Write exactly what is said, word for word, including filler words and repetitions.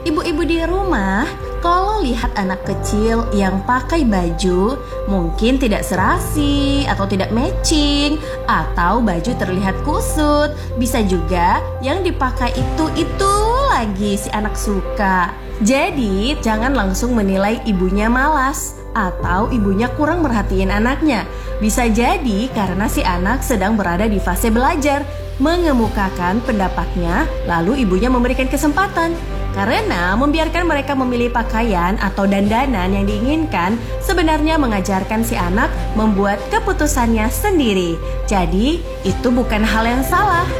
Ibu-ibu di rumah, kalau lihat anak kecil yang pakai baju mungkin tidak serasi atau tidak matching, atau baju terlihat kusut, bisa juga yang dipakai itu-itu lagi si anak suka. Jadi jangan langsung menilai ibunya malas atau ibunya kurang merhatiin anaknya. Bisa jadi karena si anak sedang berada di fase belajar, mengemukakan pendapatnya, lalu ibunya memberikan kesempatan. Karena membiarkan mereka memilih pakaian atau dandanan yang diinginkan sebenarnya mengajarkan si anak membuat keputusannya sendiri. Jadi, itu bukan hal yang salah.